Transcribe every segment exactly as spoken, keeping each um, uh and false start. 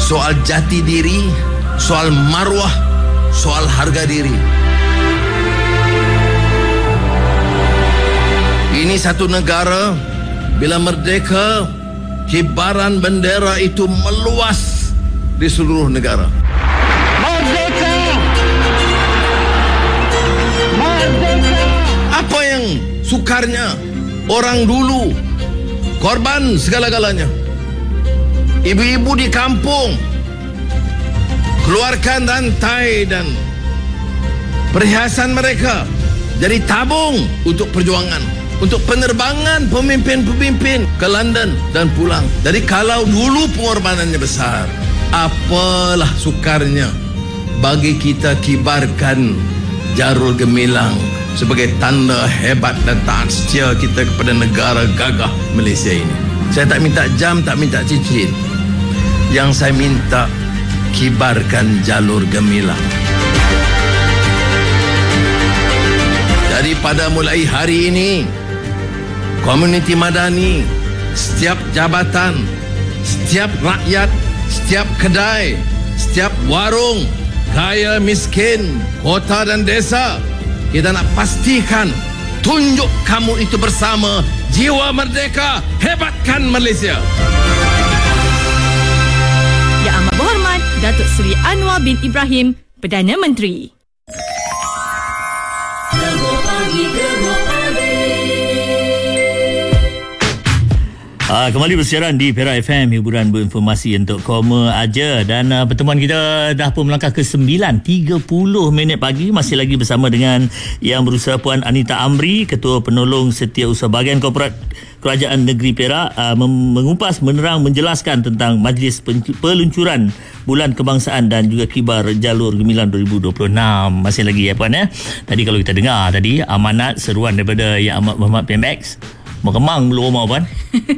soal jati diri, soal maruah, soal harga diri. Ini satu negara, bila merdeka, kibaran bendera itu meluas di seluruh negara. Merdeka! Merdeka! Apa yang sukarnya? Orang dulu korban segala-galanya. Ibu-ibu di kampung keluarkan rantai dan perhiasan mereka jadi tabung untuk perjuangan, untuk penerbangan pemimpin-pemimpin ke London dan pulang. Jadi kalau dulu pengorbanannya besar, apalah sukarnya bagi kita kibarkan Jarul Gemilang sebagai tanda hebat dan taat setia kita kepada negara gagah Malaysia ini. Saya tak minta jam, tak minta cincin. Yang saya minta, kibarkan jalur gemilang. Jadi pada mulai hari ini, komuniti madani, setiap jabatan, setiap rakyat, setiap kedai, setiap warung, kaya miskin, kota dan desa, kita nak pastikan tunjuk kamu itu bersama jiwa merdeka, hebatkan Malaysia. Yang Amat Berhormat Datuk Seri Anwar bin Ibrahim, Perdana Menteri. Uh, kembali bersiaran di Perak F M, hiburan berinformasi untuk koma aja. Dan uh, pertemuan kita dah pun melangkah ke sembilan tiga puluh minit pagi. Masih lagi bersama dengan Yang Berusaha Puan Anita Amri, Ketua Penolong Setiausaha Bahagian Korporat Kerajaan Negeri Perak, uh, mengupas, menerang, menjelaskan tentang Majlis Peluncuran Bulan Kebangsaan dan juga Kibar Jalur Gemilang dua ribu dua puluh enam. Masih lagi ya Puan ya. Tadi kalau kita dengar tadi amanat seruan daripada Yang Amat Berhormat P M X, meremang belum rumah Puan.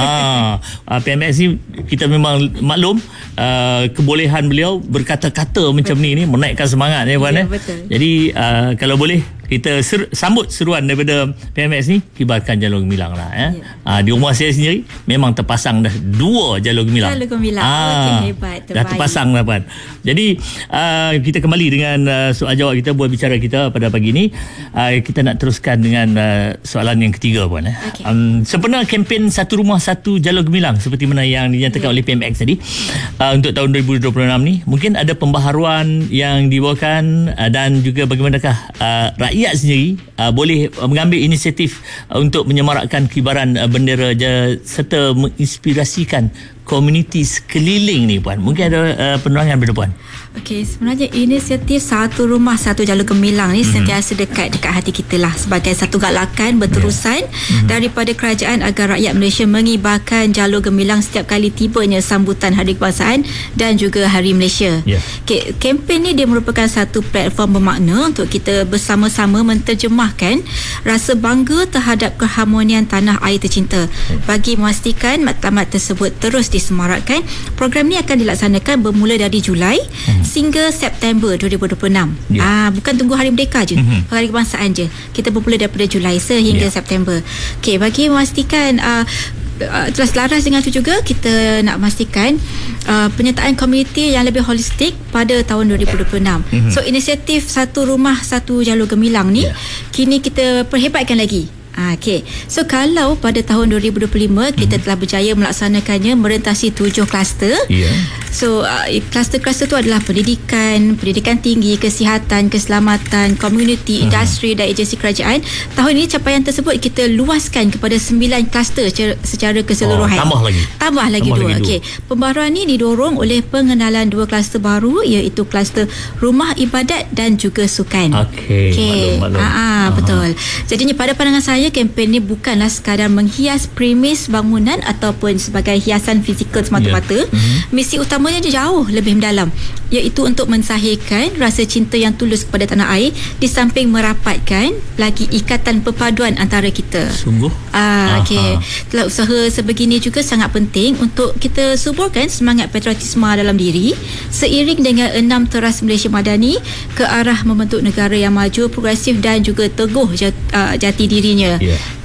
ah, P M X ni kita memang maklum uh, kebolehan beliau berkata-kata macam betul. ni ni menaikkan semangat ya Puan ya, eh. Jadi uh, kalau boleh kita ser- sambut seruan daripada P M X ni, kibarkan jalur gemilang lah ya. ya. Uh, di rumah saya sendiri memang terpasang dah dua jalur gemilang. Jalur gemilang. Ah, okay, hebat, terbaik. Dah terpasang dah Puan. Jadi uh, kita kembali dengan uh, soal jawab kita, buat bicara kita pada pagi ni. Uh, kita nak teruskan dengan uh, soalan yang ketiga Puan. Eh. Okay. Um, sebenarnya kempen Satu Rumah Satu Jalur Gemilang seperti mana yang dinyatakan yeah. oleh P M X tadi uh, untuk tahun dua ribu dua puluh enam ni, mungkin ada pembaharuan yang dibawakan uh, dan juga bagaimanakah uh, rakyat sendiri uh, boleh uh, mengambil inisiatif uh, untuk menyemarakkan kibaran uh, bendera je, serta menginspirasikan komuniti sekeliling ni Puan. Mungkin ada uh, penerangan pada Puan. Okey, sebenarnya inisiatif Satu Rumah Satu Jalur Gemilang ni mm-hmm. sentiasa dekat dekat hati kita lah, sebagai satu galakan berterusan yeah. mm-hmm. daripada kerajaan agar rakyat Malaysia mengibarkan jalur gemilang setiap kali tibanya sambutan Hari Kebangsaan dan juga Hari Malaysia. Yeah. Okay, kempen ni dia merupakan satu platform bermakna untuk kita bersama-sama menterjemahkan rasa bangga terhadap keharmonian tanah air tercinta. Yeah. Bagi memastikan matlamat tersebut terus disemarakkan, program ni akan dilaksanakan bermula dari Julai hmm. sehingga September dua ribu dua puluh enam. Yeah. Ah, bukan tunggu Hari Merdeka je, mm-hmm. Hari Kebangsaan je. Kita bermula daripada Julai sehingga yeah. September. Okey, bagi memastikan uh, uh, telah selaras dengan itu juga, kita nak memastikan uh, penyertaan komuniti yang lebih holistik pada tahun dua ribu dua puluh enam. Mm-hmm. So inisiatif Satu Rumah Satu Jalur Gemilang ni yeah. kini kita perhebatkan lagi. Okey. So kalau pada tahun dua ribu dua puluh lima kita hmm. telah berjaya melaksanakannya merentasi tujuh kluster. Yeah. So uh, kluster-kluster tu adalah pendidikan, pendidikan tinggi, kesihatan, keselamatan, komuniti, hmm. industri dan agensi kerajaan. Tahun ini capaian tersebut kita luaskan kepada sembilan kluster secara, secara keseluruhan. Oh, tambah lagi. Tambah lagi tambah dua. Okey. Pembaharuan ini didorong oleh pengenalan dua kluster baru, iaitu kluster rumah ibadat dan juga sukan. Okey. Okay. Maklum, maklum. Ah, betul. Jadinya pada pandangan saya, kempen ini bukanlah sekadar menghias premis bangunan ataupun sebagai hiasan fizikal semata-mata. Yeah. Mm-hmm. Misi utamanya jauh lebih mendalam, iaitu untuk mensahihkan rasa cinta yang tulus kepada tanah air, di samping merapatkan lagi ikatan perpaduan antara kita. Sungguh. Ah, okey. Telah usaha sebegini juga sangat penting untuk kita suburkan semangat patriotisme dalam diri, seiring dengan enam teras Malaysia Madani ke arah membentuk negara yang maju, progresif dan juga teguh jati dirinya. Yeah.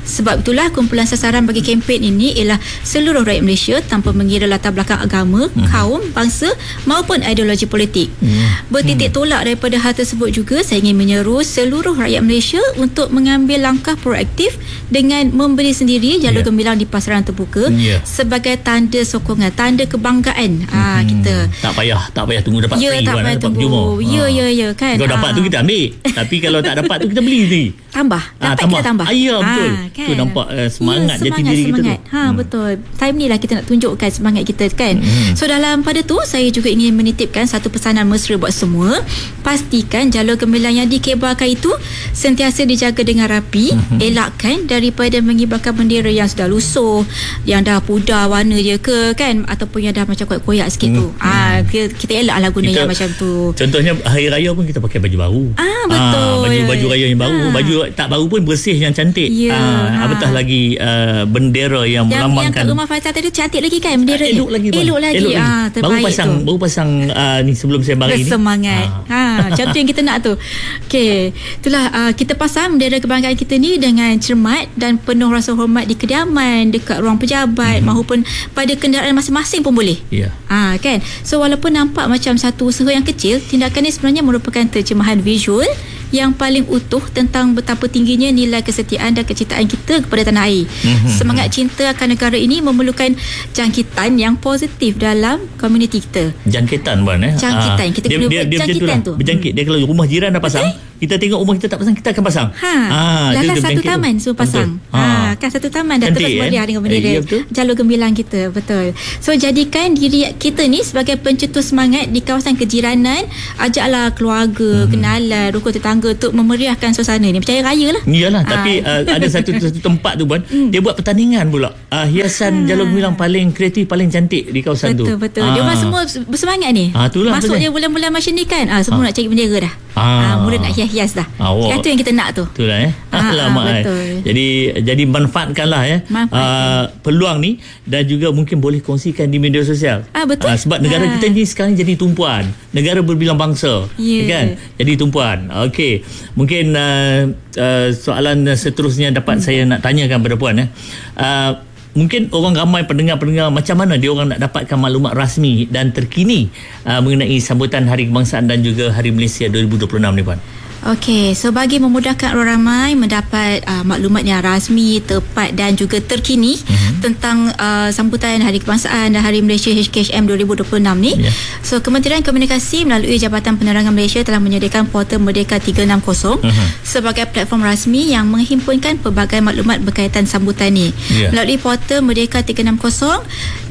Sebab itulah kumpulan sasaran bagi kempen ini ialah seluruh rakyat Malaysia tanpa mengira latar belakang agama, hmm. kaum, bangsa maupun ideologi politik. Hmm. Bertitik tolak daripada hal tersebut juga, saya ingin menyeru seluruh rakyat Malaysia untuk mengambil langkah proaktif dengan membeli sendiri jalur yeah. gemilang di pasaran terbuka yeah. sebagai tanda sokongan, tanda kebanggaan hmm. aa, kita. Tak payah, tak payah tunggu dapat ya, free tak kan, payah dapat tunggu. berjumpa. Ya, ya, ya kan. Kalau dapat tu kita ambil. Tapi kalau tak dapat tu kita beli sendiri. Tambah, dapat ha, tambah. kita tambah. Ah, ya, betul. Ha, kan? Tu nampak uh, semangat, ya, jati diri semangat. kita tu. Ha, hmm. betul. Time ni lah kita nak tunjukkan semangat kita kan. Hmm. So dalam pada tu saya juga ingin menitipkan satu pesanan mesra buat semua. Pastikan jalur gemilang yang dikebarkan itu sentiasa dijaga dengan rapi. Hmm. Elakkan daripada mengibarkan bendera yang sudah lusuh, yang dah pudar warna je ke kan, ataupun yang dah macam koyak-koyak sikit hmm. tu. Ah, kita, kita elaklah guna kita, yang macam tu. Contohnya hari raya pun kita pakai baju baru. Ah, betul. Ah, baju-baju raya yang baru, ah. baju tak baru pun bersih yang cantik. Ya, ah, ha. Apatah lagi uh, bendera yang, yang melambangkan. Yang kat rumah Faisal tadi cantik lagi kan bendera. Elok lagi. Elok lagi. Elok lagi. Ah, baru pasang tu. baru pasang uh, ni sebelum saya bagi ni. Bersemangat. Ha, macam tu yang kita nak tu. Okey, itulah uh, kita pasang bendera kebanggaan kita ni dengan cermat dan penuh rasa hormat di kediaman, dekat ruang pejabat mm-hmm. maupun pada kenderaan masing-masing pun boleh. Ya. Yeah. Ha, kan. So walaupun nampak macam satu usaha yang kecil, tindakan ini sebenarnya merupakan terjemahan visual yang paling utuh tentang betapa tingginya nilai kesetiaan dan kecintaan kita kepada tanah air. Mm-hmm. Semangat cinta akan negara ini memerlukan jangkitan yang positif dalam komuniti kita. Jangkitan bukan eh? Jangkitan. Kita dia, guna dia, dia jangkitan tu. Berjangkit. Dia kalau rumah jiran dah pasang, okay. kita tengok rumah kita tak pasang, kita akan pasang. Ha. Ah, Dalam satu taman semua pasang. Ha. Kan satu taman dah terus meriah eh? dengan bendera eh, jalur gemilang kita. Betul. So jadikan diri kita ni sebagai pencetus semangat di kawasan kejiranan. Ajaklah keluarga, hmm. kenalan, rukun tetangga untuk memeriahkan suasana ni. Percaya raya lah. Iyalah. Tapi uh, ada satu, satu tempat tu pun hmm. dia buat pertandingan pula. Uh, hiasan ha. jalur gemilang paling kreatif, paling cantik di kawasan betul, tu. Betul-betul. Ha. Dia orang semua bersemangat ni. Ha, Masuknya bulan-bulan macam ni kan. Ha, semua ha. nak cari bendera dah. Ha. Ha, mula nak hias-hias dah. Ha, oh. Itu yang kita nak tu. Itulah eh. Ha, Alamak, betul. Eh. Jadi jadi manfaatkanlah ya Manfaatkan. uh, peluang ni dan juga mungkin boleh kongsikan di media sosial. Ah, betul. Uh, sebab negara ha. kita ni sekarang jadi tumpuan. Negara berbilang bangsa. Yeah. Kan? Jadi tumpuan. Okey. Mungkin uh, uh, soalan seterusnya dapat hmm. saya nak tanyakan kepada puan eh. Uh, mungkin orang ramai pendengar-pendengar macam mana dia orang nak dapatkan maklumat rasmi dan terkini uh, mengenai sambutan Hari Kebangsaan dan juga Hari Malaysia dua ribu dua puluh enam ni puan. Okey, so bagi memudahkan orang ramai mendapat uh, maklumat yang rasmi, tepat dan juga terkini uh-huh. tentang uh, sambutan Hari Kebangsaan dan Hari Malaysia H K H M dua ribu dua puluh enam ni. Yeah. So Kementerian Komunikasi melalui Jabatan Penerangan Malaysia telah menyediakan portal Merdeka tiga enam kosong uh-huh. sebagai platform rasmi yang menghimpunkan pelbagai maklumat berkaitan sambutan ni. Yeah. Melalui portal Merdeka tiga enam kosong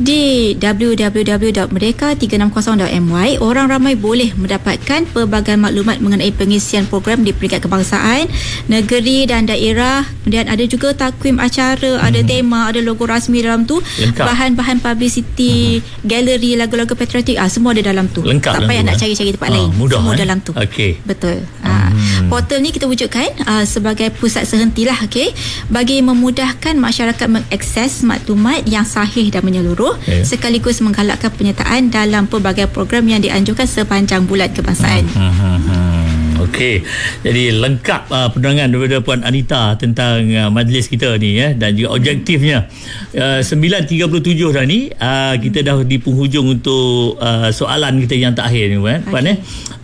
di w w w dot merdeka tiga enam kosong dot m y, orang ramai boleh mendapatkan pelbagai maklumat mengenai pengisian program program di peringkat kebangsaan, negeri dan daerah. Kemudian ada juga takwim acara, hmm. ada tema, ada logo rasmi dalam tu. Lengkap. Bahan-bahan publicity, hmm. galeri, lagu-lagu patriotik, ah, semua ada dalam tu. Lengkap. Tak payah nak cari-cari tempat ah, lain. Mudah, semua eh? dalam tu. Okay. Betul. Ah. Hmm. Portal ni kita wujudkan ah, sebagai pusat sehentilah, okay, bagi memudahkan masyarakat mengakses maklumat yang sahih dan menyeluruh, okay. sekaligus menggalakkan penyertaan dalam pelbagai program yang dianjurkan sepanjang bulan kebangsaan. Hmm. Hmm. Hmm. Okey, jadi lengkap uh, penerangan daripada Puan Anita tentang uh, majlis kita ni ya, dan juga objektifnya. uh, sembilan tiga puluh tujuh dah ni uh, kita dah di penghujung untuk uh, soalan kita yang terakhir ni Puan. Okay. Puan eh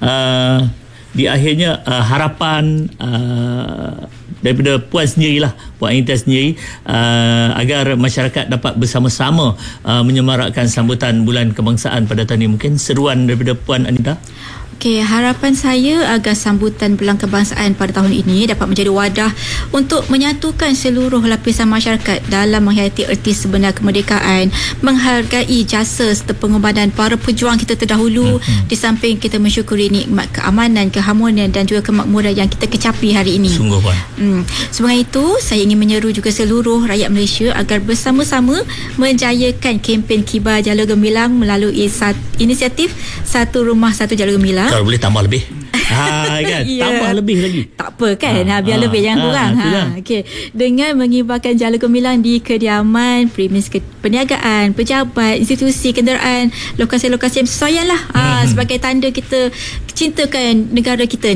uh, di akhirnya uh, harapan uh, daripada Puan sendirilah, Puan Anita sendiri, uh, agar masyarakat dapat bersama-sama uh, menyemarakkan sambutan bulan kebangsaan pada tahun ini. Mungkin seruan daripada Puan Anita. Okey, harapan saya agar sambutan bulan kebangsaan pada tahun ini dapat menjadi wadah untuk menyatukan seluruh lapisan masyarakat dalam menghayati erti sebenar kemerdekaan, menghargai jasa serta pengorbanan para pejuang kita terdahulu, hmm. di samping kita mensyukuri nikmat keamanan, keharmonian dan juga kemakmuran yang kita kecapi hari ini. Sungguh Puan. Hmm. Sebagai itu, saya ingin menyeru juga seluruh rakyat Malaysia agar bersama-sama menjayakan kempen Kibar Jalur Gemilang melalui sat, inisiatif Satu Rumah Satu Jalur Gemilang. Kalau boleh tambah lebih. Ha, kan? Yeah. Tambah lebih lagi. Tak apa kan? Ha, biar ha, lebih, jangan ha, kurang. Ha, okay. Dengan mengibarkan jalur gemilang di kediaman, premis ke- perniagaan, pejabat, institusi, kenderaan, lokasi-lokasi yang sesuaian lah. Ha, hmm. Sebagai tanda kita cintakan negara kita ni.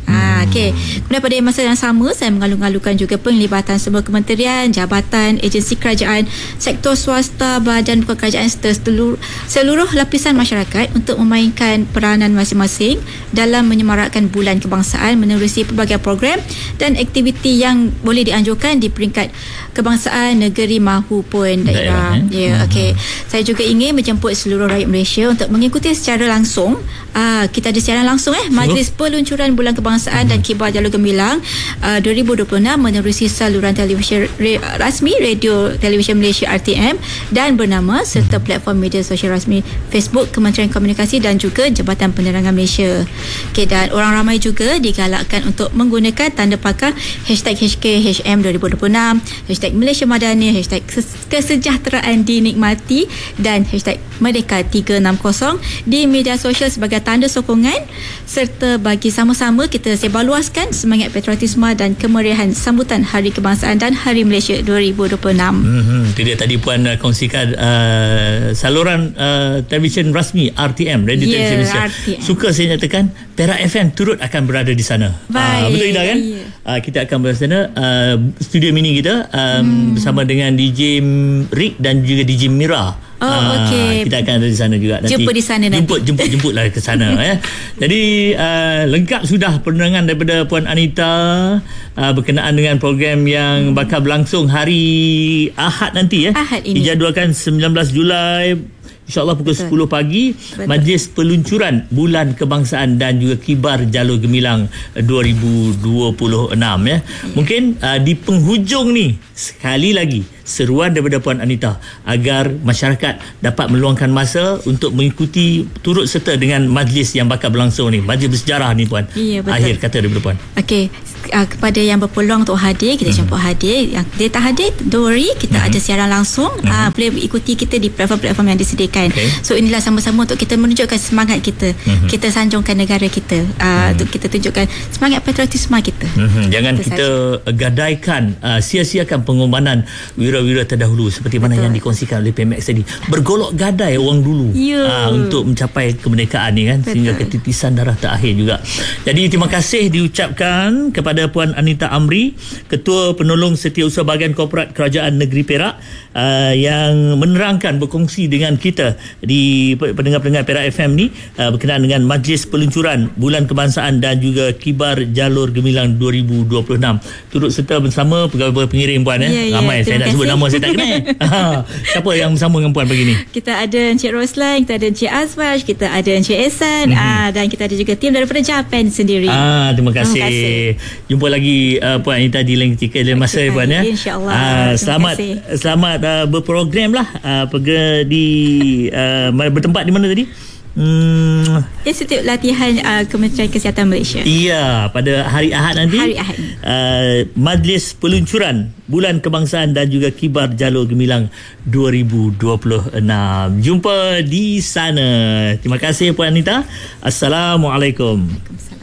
Ha, okay. Kemudian pada masa yang sama, saya mengalu-alukan juga penglibatan semua kementerian, jabatan, agensi kerajaan, sektor swasta, badan bukan kerajaan serta seluruh, seluruh lapisan masyarakat untuk memainkan peranan masing-masing dalam menyemarakkan bulan kebangsaan menerusi pelbagai program dan aktiviti yang boleh dianjurkan di peringkat kebangsaan, negeri maupun daerah. daerah eh? Ya, hmm. okey. Saya juga ingin menjemput seluruh rakyat Malaysia untuk mengikuti secara langsung. Ah, kita ada siaran langsung eh Majlis Peluncuran Bulan Kebangsaan hmm. dan Kibar Jalur Gemilang uh, dua ribu dua puluh enam menerusi saluran televisyen re, rasmi Radio Televisyen Malaysia R T M dan bernama serta platform media sosial rasmi Facebook Kementerian Komunikasi dan juga Jabatan Penerangan Malaysia. Okay, dan orang ramai juga digalakkan untuk menggunakan tanda pakar hashtag H K H M dua ribu dua puluh enam, hashtag Malaysia Madani, hashtag kesejahteraan dinikmati dan hashtag Merdeka tiga enam kosong di media sosial sebagai tanda sokongan serta bagi sama-sama kita sebarluaskan semangat patriotisme dan kemeriahan sambutan Hari Kebangsaan dan Hari Malaysia dua ribu dua puluh enam. Mm-hmm. Itu dia tadi Puan uh, kongsikan uh, saluran uh, televisyen rasmi R T M, Radio yeah, Televisyen Malaysia. R T M. Suka saya nyatakan Perak F M turut akan berada di sana. Uh, betul tidak kan? Yeah. Uh, kita akan berada di sana. Uh, studio mini kita um, hmm. bersama dengan D J Rick dan juga D J Mira. Oh, okey. Kita akan ada di sana juga nanti. Jumpa di sana nanti. Jemput jemput jemputlah ke sana ya. Jadi uh, lengkap sudah penerangan daripada Puan Anita uh, berkenaan dengan program yang hmm. bakal berlangsung hari Ahad nanti ya. Ahad ini. Dijadualkan sembilan belas Julai InsyaAllah pukul Betul. sepuluh pagi. Betul. Majlis Peluncuran Bulan Kebangsaan dan juga Kibar Jalur Gemilang dua ribu dua puluh enam ya. ya. Mungkin uh, di penghujung ni sekali lagi seruan daripada Puan Anita agar masyarakat dapat meluangkan masa untuk mengikuti turut serta dengan majlis yang bakal berlangsung ni, majlis bersejarah ni Puan. Ya, akhir kata daripada Puan. Okey, uh, kepada yang berpeluang untuk hadir, kita jemput hmm. hadir. Yang dia tak hadir, don't worry, kita hmm. ada siaran langsung. hmm. uh, boleh ikuti kita di platform-platform yang disediakan. Okay. So inilah sama-sama untuk kita menunjukkan semangat kita. hmm. Kita sanjungkan negara kita, uh, hmm. untuk kita tunjukkan semangat patriotisme kita. hmm. Jangan kita, kita gadaikan uh, sia-siakan pengorbanan wira-wira terdahulu seperti mana Betul. yang dikongsikan oleh P M X tadi. Bergolok gadai orang dulu yeah. uh, untuk mencapai kemerdekaan ni kan. Betul. Sehingga ketitisan darah terakhir juga. Jadi terima kasih diucapkan kepada Puan Anita Amri, Ketua Penolong Setiausaha Bahagian Korporat Kerajaan Negeri Perak, uh, yang menerangkan, berkongsi dengan kita di pendengar-pendengar Perak F M ni uh, berkenaan dengan Majlis Peluncuran Bulan Kebangsaan dan juga Kibar Jalur Gemilang dua ribu dua puluh enam. Turut serta bersama pegawai pengiring Puan eh. Yeah, Ramai yeah, saya nak sebut nama saya tak kenal. Siapa yang bersama dengan Puan pagi ni? Kita ada Encik Roslan, kita ada Encik Azwaj, kita ada Encik Ehsan, mm-hmm. uh, dan kita ada juga tim daripada Japan sendiri. Ah, terima kasih. Terima kasih. Jumpa lagi uh, Puan Anita di lain ketika dalam masa okay, Puan ya. InsyaAllah. Uh, selamat kasih. selamat uh, berprogram lah uh, pergi di uh, bertempat di mana tadi? Hmm. Institut Latihan uh, Kementerian Kesihatan Malaysia. Iya, pada hari Ahad nanti. Hari Ahad. Uh, Majlis Peluncuran Bulan Kebangsaan dan juga Kibar Jalur Gemilang dua ribu dua puluh enam. Jumpa di sana. Terima kasih Puan Anita. Assalamualaikum.